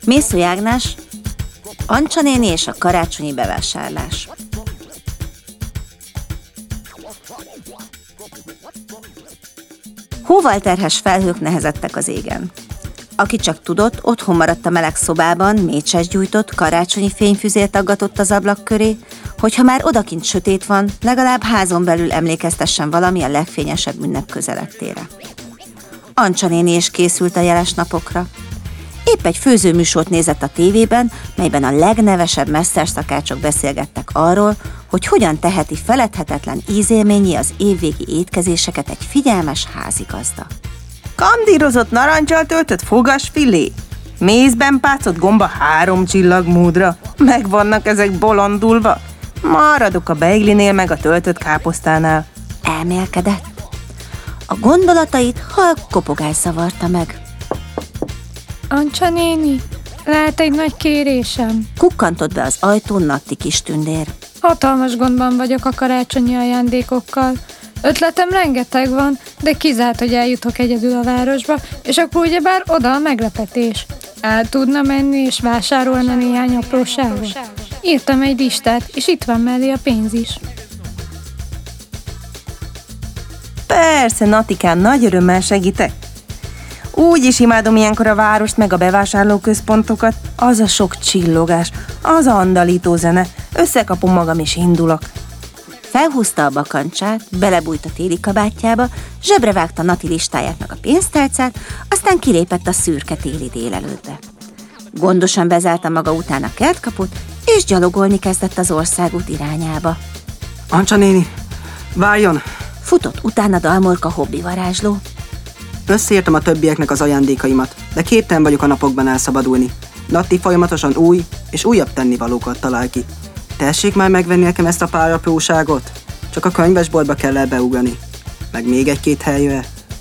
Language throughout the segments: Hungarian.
Mészői Ágnes, Ancsa néni és a karácsonyi bevásárlás. Hóval terhes felhők nehezettek az égen. Aki csak tudott, otthon maradt a meleg szobában, mécses gyújtott, karácsonyi fényfüzért aggatott az ablak köré, hogyha már odakint sötét van, legalább házon belül emlékeztessen valami a legfényesebb ünnep közelettére. Ancsa néni is készült a jeles napokra. Épp egy főzőműsort nézett a tévében, melyben a legnevesebb mesterszakácsok beszélgettek arról, hogy hogyan teheti feledhetetlen ízélménnyé az évvégi étkezéseket egy figyelmes házigazda. Kandírozott narancsal töltött fogasfilé, mézben pácolt gomba 3 csillag módra, meg vannak ezek bolondulva. Maradok a beiglinél meg a töltött káposztánál. Elmélkedett. A gondolatait halk kopogás zavarta meg. Ancsa néni, lehet egy nagy kérésem? Kukkantott be az ajtón Natti kis tündér. Hatalmas gondban vagyok a karácsonyi ajándékokkal. Ötletem rengeteg van, de kizárt, hogy eljutok egyedül a városba, és akkor ugyebár oda a meglepetés. El tudna menni és vásárolna néhány apróságot? Írtam egy listát, és itt van mellé a pénz is. Persze, Natikám, nagy örömmel segítek. Úgy is imádom ilyenkor a várost, meg a bevásárlóközpontokat. Az a sok csillogás, az a andalító zene. Összekapom magam és indulok. Felhúzta a bakancsát, belebújt a téli kabátjába, zsebre vágta Nati listáját meg a pénztárcát, aztán kilépett a szürke téli délelőttbe. Gondosan bezárta maga után a kertkaput, és gyalogolni kezdett az országút irányába. Ancsa néni, várjon! Futott utána Dalmorka hobbi varázsló. Összeírtam a többieknek az ajándékaimat, de képtelen vagyok a napokban elszabadulni. Natti folyamatosan új és újabb tennivalókat talál ki. Tessék már megvenni nekem ezt a pár apróságot? Csak a könyvesboltba kell beugani. Meg még 1-2 helyre.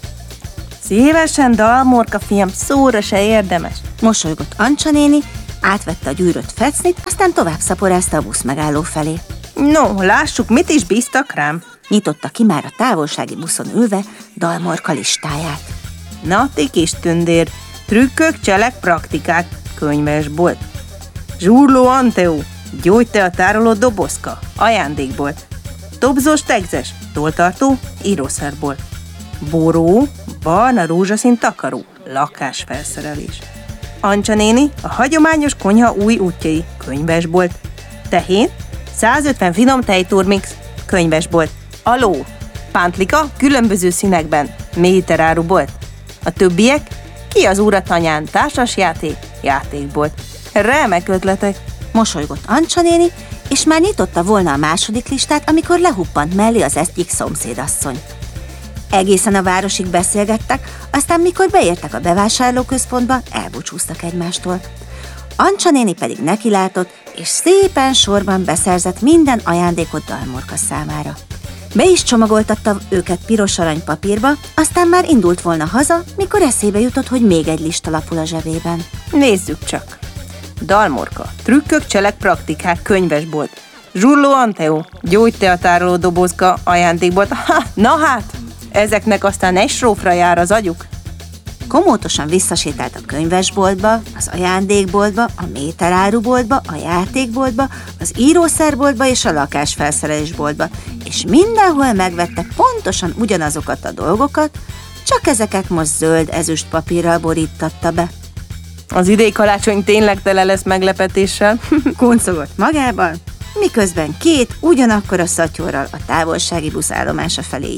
Szívesen, Dalmorka fiam, szóra se érdemes. Mosolygott Ancsa néni, átvette a gyűrött fecnit, aztán tovább szaporázta a busz megálló felé. No, lássuk, mit is bíztak rám. Nyitotta ki már a távolsági buszon ülve Dalmorka listáját. Nati kis tündér, trükkök, cselek, praktikák, könyvesbolt. Zsurló Anteó, gyógytea tároló dobozka, ajándékbolt. Dobzós tegzes, tolltartó, írószerbolt. Boró, barna rózsaszín takaró, lakásfelszerelés. Ancsa néni, a hagyományos konyha új útjai, könyvesbolt. Tehén, 150 finom tejturmix, könyvesbolt. Aló, pántlika, különböző színekben, méterárubolt. A többiek, ki az uratanyán, társasjáték, játékbolt. Remek ötletek. Mosolygott Ancsa néni, és már nyitotta volna a második listát, amikor lehuppant mellé az egyik szomszédasszony. Egészen a városig beszélgettek, aztán mikor beértek a bevásárlóközpontba, elbúcsúztak egymástól. Ancsa néni pedig nekilátott, és szépen sorban beszerzett minden ajándékot Dalmorka számára. Be is csomagoltatta őket piros arany papírba, aztán már indult volna haza, mikor eszébe jutott, hogy még egy lista lapul a zsebében. Nézzük csak. Dalmorka, trükkök, cselek, praktikák, könyvesbolt. Zsurló Anteó, gyógytea tároló dobozka, ajándékbolt. Na hát, ezeknek aztán egy srófra jár az agyuk. Komótosan visszasétált a könyvesboltba, az ajándékboltba, a méteráruboltba, a játékboltba, az írószerboltba és a lakásfelszerelésboltba, és mindenhol megvette pontosan ugyanazokat a dolgokat, csak ezeket most zöld ezüst papírral borítatta be. Az idei karácsony tényleg tele lesz meglepetéssel. Kuncogott magában, miközben 2 ugyanakkor a szatyorral a távolsági buszállomása felé